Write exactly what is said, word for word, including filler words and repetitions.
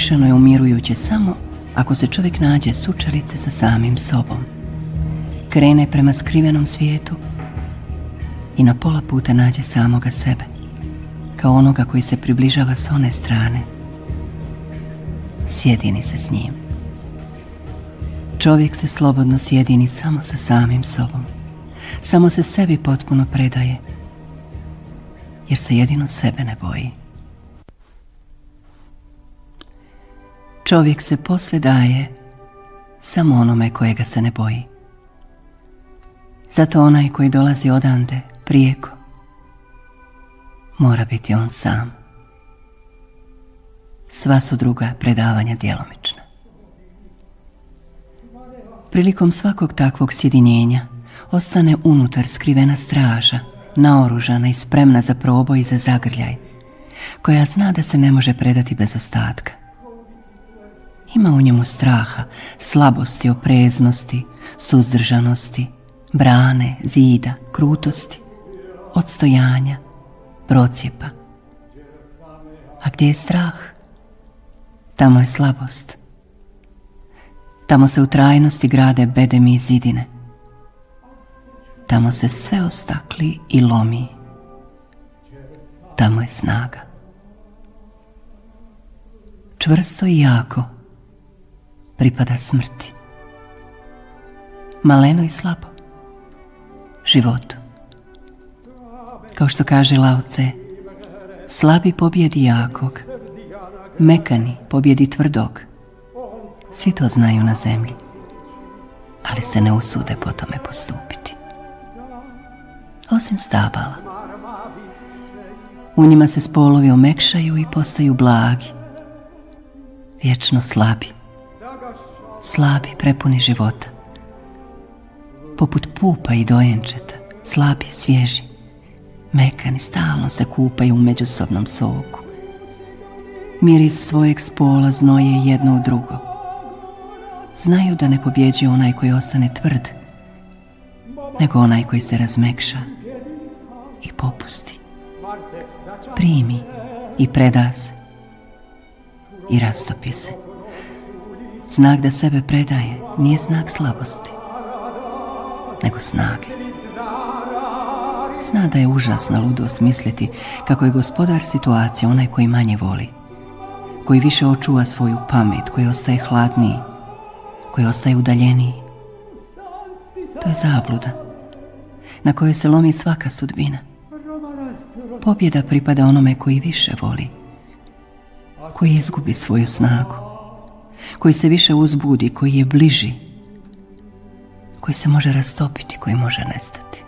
savršeno je umirujuće samo ako se čovjek nađe sučelice sa samim sobom, krene prema skrivenom svijetu i na pola puta nađe samoga sebe, kao onoga koji se približava s one strane. Sjedini se s njim. Čovjek se slobodno sjedini samo sa samim sobom, samo se sebi potpuno predaje, jer se jedino sebe ne boji. Čovjek se posve daje samo onome kojega se ne boji. Zato onaj koji dolazi odande prijeko mora biti on sam. Sva su druga predavanja djelomična. Prilikom svakog takvog sjedinjenja ostane unutar skrivena straža, naoružana i spremna za proboj i za zagrljaj, koja zna da se ne može predati bez ostatka. Ima u njemu straha, slabosti, opreznosti, suzdržanosti, brane, zida, krutosti, odstojanja, procjepa. A gdje je strah? Tamo je slabost. Tamo se u trajnosti grade bedemi i zidine. Tamo se sve ostakli i lomi. Tamo je snaga. Čvrsto i jako pripada smrti. Maleno i slabo životu. Kao što kaže Lao Tse, slabi pobjedi jakog, mekani pobjedi tvrdog. Svi to znaju na zemlji, ali se ne usude po tome postupiti. Osim stabala. U njima se spolovi omekšaju i postaju blagi, vječno slabi, slabi prepuni života, poput pupa i dojenčeta, slabi, svježi, mekani, stalno se kupaju u međusobnom soku. Miris svojeg spola znoje jedno u drugo. Znaju da ne pobjeđuje onaj koji ostane tvrd, nego onaj koji se razmekša i popusti, primi i preda se i rastopi se. Znak da sebe predaje nije znak slabosti, nego snage. Zna da je užasna ludost misliti kako je gospodar situacije onaj koji manje voli, koji više očuva svoju pamet, koji ostaje hladniji, koji ostaje udaljeniji. To je zabluda na kojoj se lomi svaka sudbina. Pobjeda pripada onome koji više voli, koji izgubi svoju snagu, koji se više uzbudi, koji je bliži, koji se može rastopiti, koji može nestati.